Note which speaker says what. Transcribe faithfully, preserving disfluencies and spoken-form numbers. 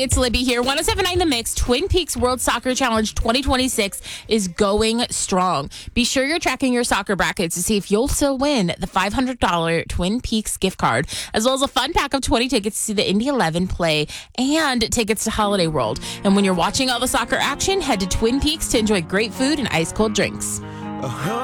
Speaker 1: everybody. It's Libby here. one oh seven point nine The Mix. Twin Peaks World Soccer Challenge twenty twenty-six is going strong. Be sure you're tracking your soccer brackets to see if you'll still win the five hundred dollars Twin Peaks gift card, as well as a fun pack of twenty tickets to see the Indy eleven play and tickets to Holiday World. And when you're watching all the soccer action, head to Twin Peaks to enjoy great food and ice cold drinks.